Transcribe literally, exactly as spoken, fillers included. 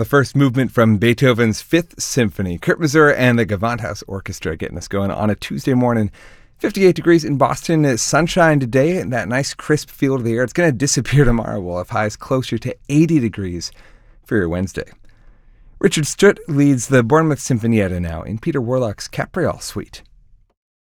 The first movement from Beethoven's Fifth Symphony. Kurt Masur and the Gewandhaus Orchestra getting us going on a Tuesday morning. fifty-eight degrees in Boston. It's sunshine today and that nice crisp feel to the air. It's going to disappear tomorrow. We'll have highs closer to eighty degrees for your Wednesday. Richard Strutt leads the Bournemouth Sinfonietta now in Peter Warlock's Capriole Suite.